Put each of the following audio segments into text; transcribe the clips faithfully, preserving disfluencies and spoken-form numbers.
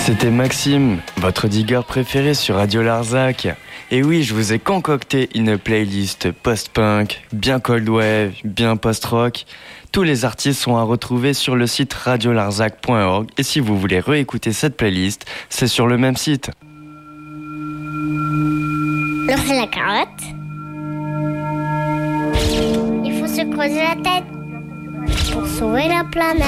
C'était Maxime, votre digger préféré sur Radio Larzac. Et oui, je vous ai concocté une playlist post-punk, bien cold wave, bien post-rock. Tous les artistes sont à retrouver sur le site radio larzac point org. Et si vous voulez réécouter cette playlist, c'est sur le même site. Alors c'est la carotte. Il faut se creuser la tête pour sauver la planète.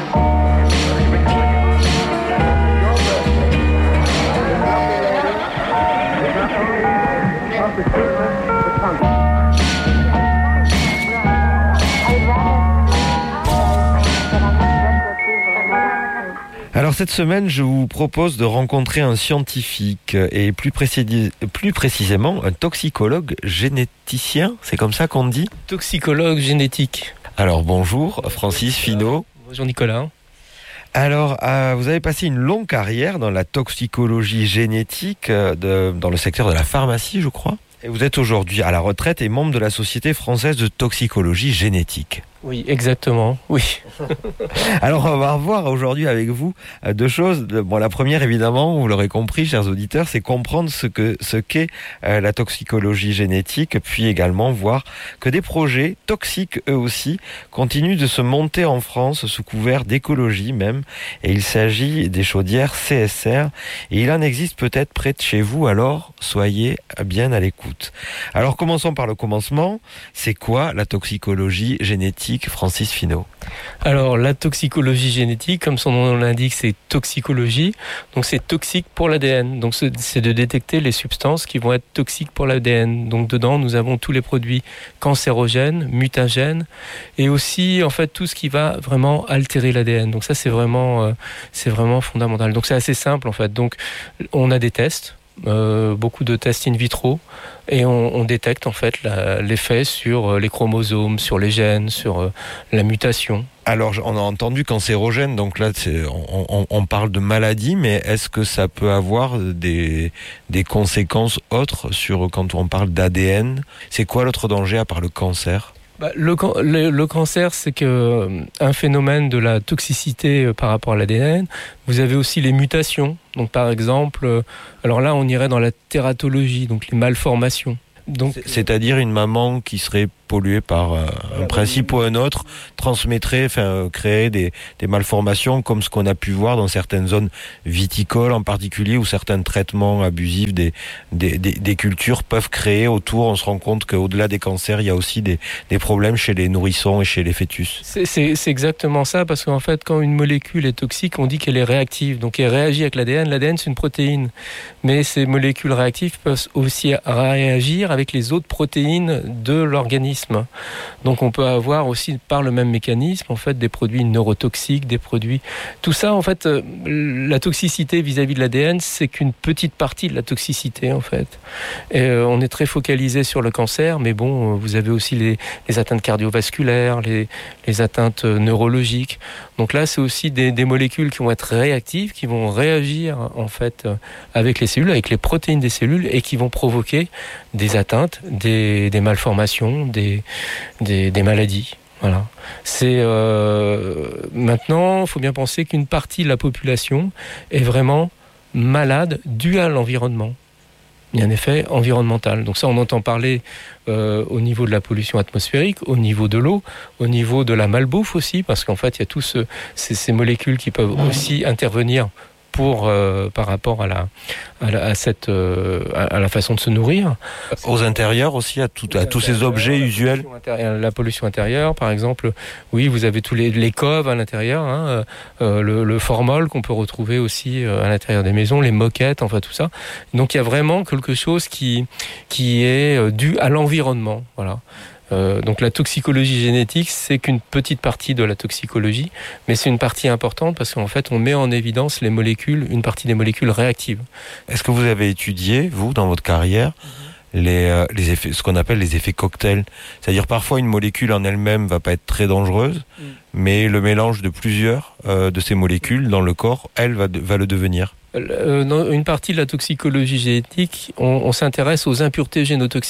Alors cette semaine, je vous propose de rencontrer un scientifique et plus, précis, plus précisément un toxicologue généticien, c'est comme ça qu'on dit ? Toxicologue génétique. Alors bonjour Francis Finot. Bonjour Nicolas. Alors, euh, vous avez passé une longue carrière dans la toxicologie génétique, euh, de, dans le secteur de la pharmacie, je crois. Et vous êtes aujourd'hui à la retraite et membre de la Société française de toxicologie génétique. Oui, exactement, oui. Alors, on va revoir aujourd'hui avec vous deux choses. Bon, la première, évidemment, vous l'aurez compris, chers auditeurs, c'est comprendre ce que ce qu'est euh, la toxicologie génétique, puis également voir que des projets toxiques, eux aussi, continuent de se monter en France sous couvert d'écologie même. Et il s'agit des chaudières C S R. Et il en existe peut-être près de chez vous, alors soyez bien à l'écoute. Alors, commençons par le commencement. C'est quoi la toxicologie génétique ? Francis Finot. Alors, la toxicologie génétique, comme son nom l'indique, c'est toxicologie. Donc, c'est toxique pour l'A D N. Donc, c'est de détecter les substances qui vont être toxiques pour l'A D N. Donc, dedans, nous avons tous les produits cancérogènes, mutagènes, et aussi, en fait, tout ce qui va vraiment altérer l'A D N. Donc, ça, c'est vraiment, euh, c'est vraiment fondamental. Donc, c'est assez simple, en fait. Donc, on a des tests. Euh, beaucoup de tests in vitro et on, on détecte en fait la, l'effet sur les chromosomes, sur les gènes, sur euh, la mutation. Alors on a entendu cancérogène, donc là c'est, on, on, on parle de maladie, mais est-ce que ça peut avoir des, des conséquences autres sur quand on parle d'A D N ? C'est quoi l'autre danger à part le cancer ? Bah, le, le, le cancer, c'est que euh, un phénomène de la toxicité euh, par rapport à l'A D N. Vous avez aussi les mutations. Donc, par exemple, euh, alors là, on irait dans la tératologie, donc les malformations. Donc, c'est-à-dire une maman qui serait polluée par euh, un principe ou un autre, transmettrait, enfin, euh, créer des, des malformations comme ce qu'on a pu voir dans certaines zones viticoles en particulier, où certains traitements abusifs des, des, des, des cultures peuvent créer autour. On se rend compte qu'au-delà des cancers, il y a aussi des, des problèmes chez les nourrissons et chez les fœtus. C'est, c'est, c'est exactement ça, parce qu'en fait, quand une molécule est toxique, on dit qu'elle est réactive. Donc, elle réagit avec l'A D N. L'A D N, c'est une protéine. Mais ces molécules réactives peuvent aussi réagir avec les autres protéines de l'organisme. Donc on peut avoir aussi par le même mécanisme en fait des produits neurotoxiques, des produits tout ça en fait euh, la toxicité vis-à-vis de l'A D N, c'est qu'une petite partie de la toxicité en fait. Et euh, on est très focalisé sur le cancer, mais bon, vous avez aussi les, les atteintes cardiovasculaires, les, les atteintes neurologiques. Donc là, c'est aussi des, des molécules qui vont être réactives, qui vont réagir en fait avec les cellules, avec les protéines des cellules et qui vont provoquer des atteintes, des, des malformations, des, des, des maladies. Voilà. C'est euh, maintenant, il faut bien penser qu'une partie de la population est vraiment malade due à l'environnement. Il y a un effet environnemental. Donc ça, on entend parler euh, au niveau de la pollution atmosphérique, au niveau de l'eau, au niveau de la malbouffe aussi, parce qu'en fait, il y a tous ce, ces, ces molécules qui peuvent aussi intervenir pour euh, par rapport à la à, la, à cette euh, à la façon de se nourrir. Aux intérieurs aussi, à, tout, à tous ces objets la usuels. Pollution la pollution intérieure, par exemple, oui, vous avez tous les, les coves à l'intérieur, hein, euh, le, le formol qu'on peut retrouver aussi euh, à l'intérieur des maisons, les moquettes, enfin tout ça. Donc il y a vraiment quelque chose qui qui est euh, dû à l'environnement, voilà. Euh, donc la toxicologie génétique, c'est qu'une petite partie de la toxicologie, mais c'est une partie importante parce qu'en fait, on met en évidence les molécules, une partie des molécules réactives. Est-ce que vous avez étudié, vous, dans votre carrière, mm-hmm. les, euh, les effets, ce qu'on appelle les effets cocktails ? C'est-à-dire parfois une molécule en elle-même va pas être très dangereuse, mm. mais le mélange de plusieurs euh, de ces molécules dans le corps, elle va, va le devenir. Euh, dans une partie de la toxicologie génétique, on, on s'intéresse aux impuretés génotoxiques.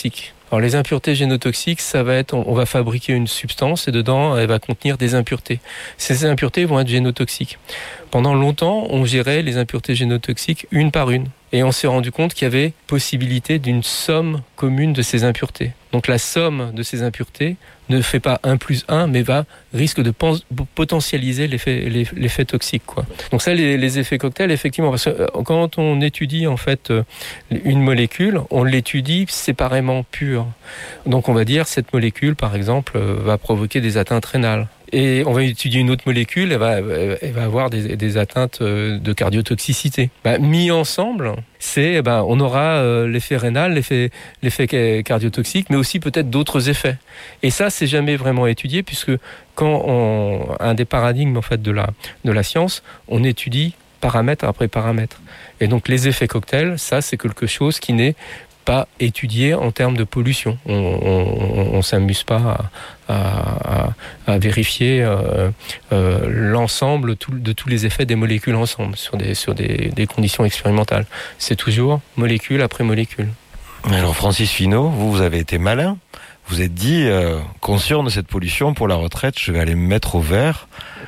Alors les impuretés génotoxiques, ça va être, on, on va fabriquer une substance et dedans, elle va contenir des impuretés. Ces impuretés vont être génotoxiques. Pendant longtemps, on gérait les impuretés génotoxiques une par une. Et on s'est rendu compte qu'il y avait possibilité d'une somme commune de ces impuretés. Donc la somme de ces impuretés ne fait pas un plus un, mais va risque de pen- potentialiser l'effet, l'effet toxique, quoi. Donc ça, les, les effets cocktails, effectivement, parce que quand on étudie en fait une molécule, on l'étudie séparément pure. Donc on va dire cette molécule, par exemple, va provoquer des atteintes rénales. Et on va étudier une autre molécule, elle va, elle va avoir des, des atteintes de cardiotoxicité. Bah, mis ensemble, c'est, bah, on aura euh, l'effet rénal, l'effet, l'effet cardiotoxique, mais aussi peut-être d'autres effets. Et ça, c'est jamais vraiment étudié, puisque quand on, un des paradigmes en fait de la de la science, on étudie paramètre après paramètre. Et donc les effets cocktails, ça, c'est quelque chose qui n'est pas étudié en termes de pollution. On, on, on s'amuse pas à, à, à vérifier euh, euh, l'ensemble tout, de tous les effets des molécules ensemble sur des sur des, des conditions expérimentales. C'est toujours molécule après molécule. Alors Francis Finot, vous, vous avez été malin. Vous êtes dit, euh, conscient de cette pollution, pour la retraite, je vais aller me mettre au vert.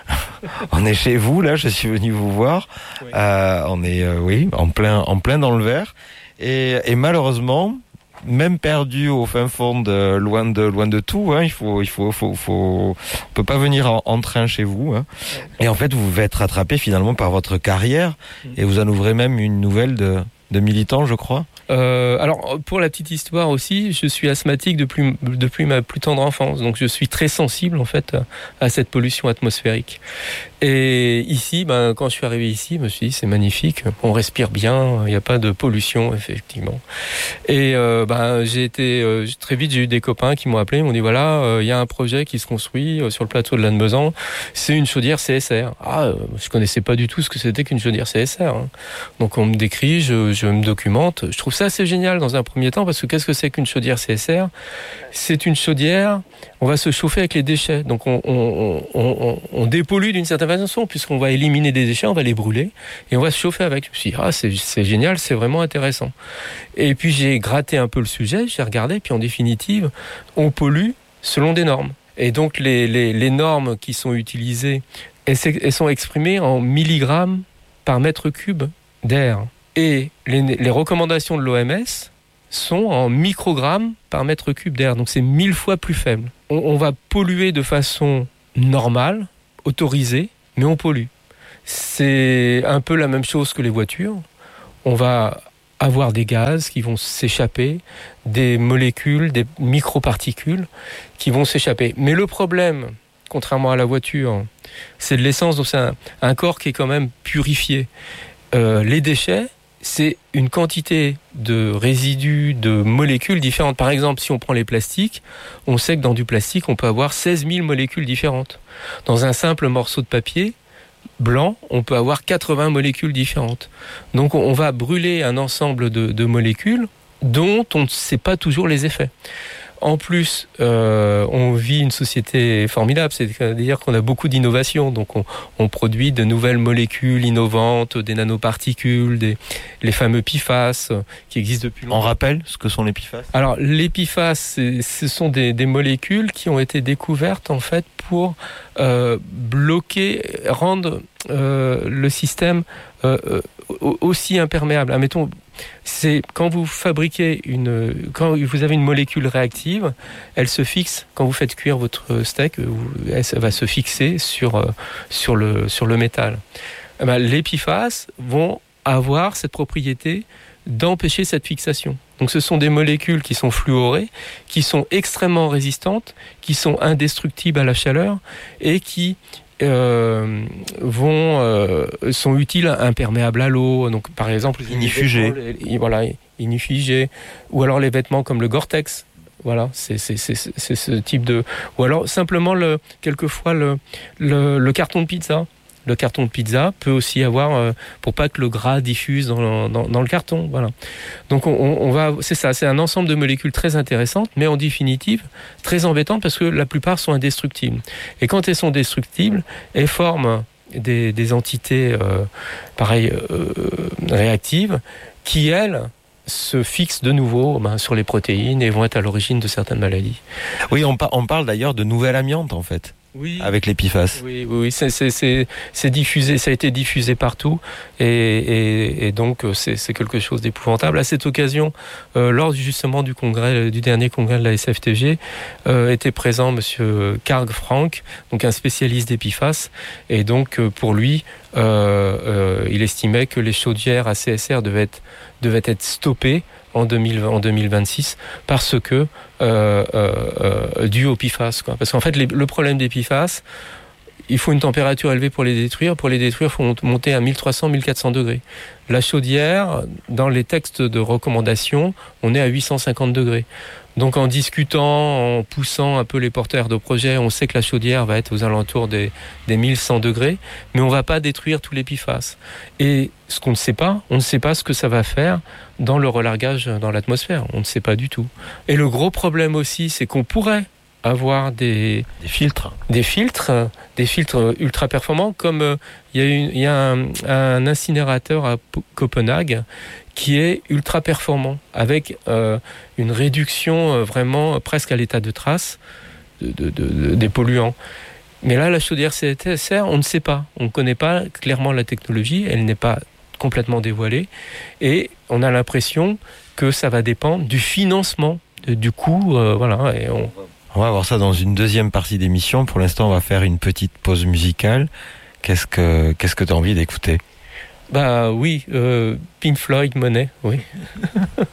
On est chez vous, là, je suis venu vous voir. Oui. Euh, on est, euh, oui, en plein, en plein dans le vert. Et, et malheureusement, même perdu au fin fond de loin de loin de tout, hein, il faut, il faut, faut, faut, on peut pas venir en, en train chez vous. Hein. Et en fait, vous vous êtes rattrapé finalement par votre carrière, et vous en ouvrez même une nouvelle de, de militant, je crois. Euh, alors, pour la petite histoire aussi, je suis asthmatique depuis, depuis ma plus tendre enfance. Donc, je suis très sensible, en fait, à cette pollution atmosphérique. Et ici, ben, quand je suis arrivé ici, je me suis dit, c'est magnifique. On respire bien. Il n'y a pas de pollution, effectivement. Et, euh, ben, j'ai été, euh, très vite, j'ai eu des copains qui m'ont appelé. Ils m'ont dit, voilà, il euh, y a un projet qui se construit euh, sur le plateau de Lannemezan. C'est une chaudière C S R. Ah, euh, je connaissais pas du tout ce que c'était qu'une chaudière C S R. Hein. Donc, on me décrit, je, je me documente. Je trouve ça assez génial dans un premier temps, parce que qu'est-ce que c'est qu'une chaudière C S R ? C'est une chaudière, on va se chauffer avec les déchets. Donc on, on, on, on, on dépollue d'une certaine façon, puisqu'on va éliminer des déchets, on va les brûler, et on va se chauffer avec. Je me suis dit, ah, c'est, c'est génial, c'est vraiment intéressant. Et puis j'ai gratté un peu le sujet, j'ai regardé, puis en définitive, on pollue selon des normes. Et donc les, les, les normes qui sont utilisées, elles, elles sont exprimées en milligrammes par mètre cube d'air. Et les, les recommandations de l'O M S sont en microgrammes par mètre cube d'air. Donc c'est mille fois plus faible. On, on va polluer de façon normale, autorisée, mais on pollue. C'est un peu la même chose que les voitures. On va avoir des gaz qui vont s'échapper, des molécules, des microparticules qui vont s'échapper. Mais le problème, contrairement à la voiture, c'est de l'essence, donc c'est un, un corps qui est quand même purifié. Euh, les déchets, c'est une quantité de résidus, de molécules différentes. Par exemple, si on prend les plastiques, on sait que dans du plastique, on peut avoir seize mille molécules différentes. Dans un simple morceau de papier blanc, on peut avoir quatre-vingts molécules différentes. Donc on va brûler un ensemble de, de molécules dont on ne sait pas toujours les effets. En plus, euh, on vit une société formidable, c'est-à-dire qu'on a beaucoup d'innovations. Donc, on, on produit de nouvelles molécules innovantes, des nanoparticules, des, les fameux P F A S qui existent depuis longtemps. On rappelle ce que sont les P F A S ? Alors, les P F A S, ce sont des, des molécules qui ont été découvertes en fait pour euh, bloquer, rendre euh, le système euh, aussi imperméable. Admettons, c'est quand vous fabriquez une, quand vous avez une molécule réactive, elle se fixe quand vous faites cuire votre steak, elle va se fixer sur sur le sur le métal. Eh ben, les P F A S vont avoir cette propriété d'empêcher cette fixation. Donc ce sont des molécules qui sont fluorées, qui sont extrêmement résistantes, qui sont indestructibles à la chaleur et qui Euh, vont euh, sont utiles, imperméables à l'eau. Donc par exemple, inifugés. Voilà, inifugés. Ou alors les vêtements comme le Gore-Tex. Voilà, c'est c'est c'est c'est ce type de. Ou alors simplement le quelquefois le le, le carton de pizza. Le carton de pizza peut aussi avoir, euh, pour pas que le gras diffuse dans, dans, dans le carton, voilà. Donc on, on va, c'est ça, c'est un ensemble de molécules très intéressantes, mais en définitive très embêtantes parce que la plupart sont indestructibles. Et quand elles sont destructibles, elles forment des, des entités, euh, pareil, euh, réactives, qui elles se fixent de nouveau ben, sur les protéines et vont être à l'origine de certaines maladies. Oui, on, par- on parle d'ailleurs de nouvel amiante en fait. Oui. Avec les P F A S. Oui, oui, oui. C'est, c'est, c'est, c'est diffusé, ça a été diffusé partout, et, et, et donc c'est, c'est quelque chose d'épouvantable. À cette occasion, euh, lors justement du congrès, du dernier congrès de la S F T G, euh, était présent Monsieur Karg Frank, donc un spécialiste des P F A S, et donc pour lui, euh, euh, il estimait que les chaudières à C S R devaient être, devaient être stoppées en, deux mille, en deux mille vingt-six parce que euh, euh, euh, dû aux P F A S, quoi. Parce qu'en fait les, le problème des P F A S, il faut une température élevée pour les détruire. Pour les détruire, il faut monter à mille trois cents à mille quatre cents degrés. La chaudière, dans les textes de recommandation, on est à huit cent cinquante degrés. Donc en discutant, en poussant un peu les porteurs de projets, on sait que la chaudière va être aux alentours des, des mille cent degrés, mais on ne va pas détruire tous les P F A S. Et ce qu'on ne sait pas, on ne sait pas ce que ça va faire dans le relargage dans l'atmosphère. On ne sait pas du tout. Et le gros problème aussi, c'est qu'on pourrait avoir des, des filtres, des filtres, des filtres ultra performants, comme euh, il y a, une, y a un, un incinérateur à P- Copenhague qui est ultra performant, avec euh, une réduction euh, vraiment presque à l'état de trace de, de, de, de, des polluants. Mais là, la chaudière C S R, on ne sait pas. On ne connaît pas clairement la technologie, elle n'est pas complètement dévoilée, et on a l'impression que ça va dépendre du financement, de, du coût, euh, voilà, et on... On va voir ça dans une deuxième partie d'émission. Pour l'instant, on va faire une petite pause musicale. Qu'est-ce que qu'est-ce que tu as envie d'écouter ? Bah oui, euh, Pink Floyd, Money, oui.